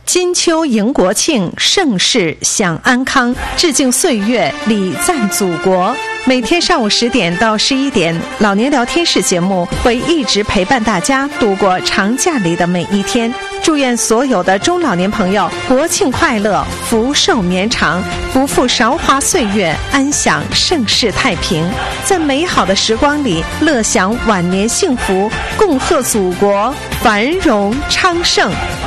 金秋迎国庆，盛世享安康，致敬岁月，礼赞祖国。每天上午10点到11点，老年聊天室节目会一直陪伴大家度过长假里的每一天。祝愿所有的中老年朋友国庆快乐，福寿绵长，不负韶华岁月，安享盛世太平。在美好的时光里，乐享晚年幸福，共贺祖国繁荣昌盛。